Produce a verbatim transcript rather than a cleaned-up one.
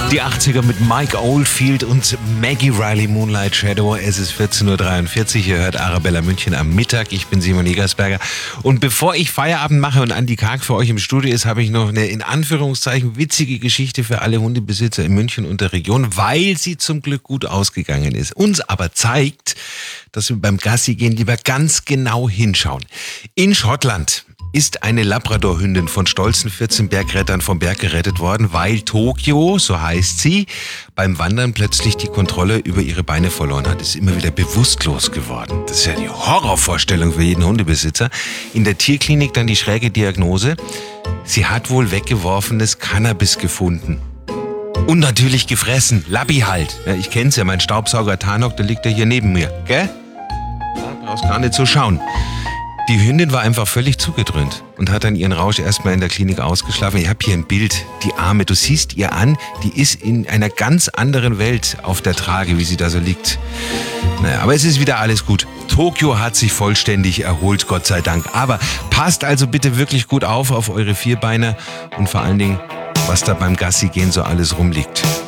Die achtziger mit Mike Oldfield und Maggie Riley, Moonlight Shadow. Es ist vierzehn Uhr dreiundvierzig, ihr hört Arabella München am Mittag. Ich bin Simon Egersberger. Und bevor ich Feierabend mache und Andi Karg für euch im Studio ist, habe ich noch eine in Anführungszeichen witzige Geschichte für alle Hundebesitzer in München und der Region, weil sie zum Glück gut ausgegangen ist. Uns aber zeigt, dass wir beim Gassi gehen lieber ganz genau hinschauen. In Schottland ist eine Labrador-Hündin von stolzen vierzehn Bergrettern vom Berg gerettet worden, weil Tokio, so heißt sie, beim Wandern plötzlich die Kontrolle über ihre Beine verloren hat. Ist immer wieder bewusstlos geworden. Das ist ja die Horrorvorstellung für jeden Hundebesitzer. In der Tierklinik dann die schräge Diagnose: sie hat wohl weggeworfenes Cannabis gefunden. Und natürlich gefressen. Labbi halt. Ja, ich kenn's ja, mein Staubsauger Tanok, der liegt ja hier neben mir. Gell? Da brauchst gar nicht so schauen. Die Hündin war einfach völlig zugedröhnt und hat dann ihren Rausch erstmal in der Klinik ausgeschlafen. Ich habe hier ein Bild, die Arme, du siehst ihr an, die ist in einer ganz anderen Welt auf der Trage, wie sie da so liegt. Naja, aber es ist wieder alles gut. Tokio hat sich vollständig erholt, Gott sei Dank. Aber passt also bitte wirklich gut auf auf eure Vierbeiner und vor allen Dingen, was da beim Gassi gehen so alles rumliegt.